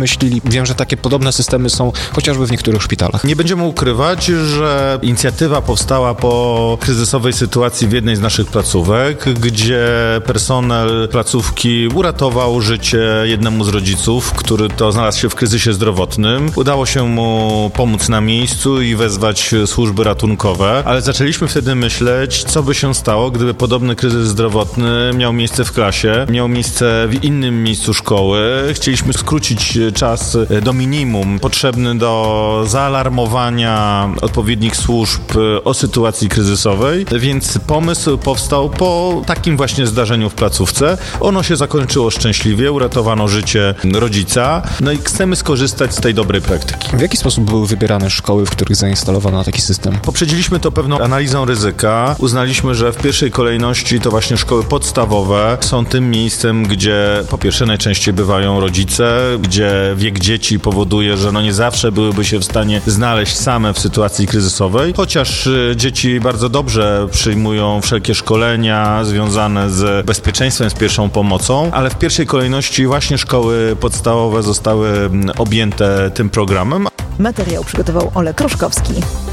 wymyślili. Wiem, że takie podobne systemy są chociażby w niektórych szpitalach. Nie będziemy ukrywać, że inicjatywa powstała po kryzysowej sytuacji w jednej z naszych placówek, gdzie personel placówki uratował życie jednemu z rodziców, który to znalazł się w kryzysie zdrowotnym. Udało się mu pomóc na miejscu i wezwać służby ratunkowe, ale zaczęliśmy wtedy myśleć, co by się stało, gdyby podobny kryzys zdrowotny miał miejsce w klasie, miał miejsce w innym miejscu szkoły. Chcieliśmy skrócić czas do minimum potrzebny do zaalarmowania odpowiednich służb o sytuacji kryzysowej, więc pomysł powstał po takim właśnie zdarzeniu w placówce. Ono się zakończyło szczęśliwie, uratowano życie rodzica, no i chcemy skorzystać z tej dobrej praktyki. W jaki sposób były wybierane szkoły, w których zainstalowano taki system? Poprzedziliśmy to pewną analizą ryzyka. Uznaliśmy, że w pierwszej kolejności to właśnie szkoły podstawowe są tym miejscem, gdzie po pierwsze najczęściej bywają rodzice, gdzie wiek dzieci powoduje, że nie zawsze byłyby się w stanie znaleźć same w sytuacji kryzysowej, chociaż dzieci bardzo dobrze przyjmują wszelkie szkolenia związane z bezpieczeństwem, z pierwszą pomocą, ale w pierwszej kolejności właśnie szkoły podstawowe zostały objęte tym programem. Materiał przygotował Olek Roszkowski.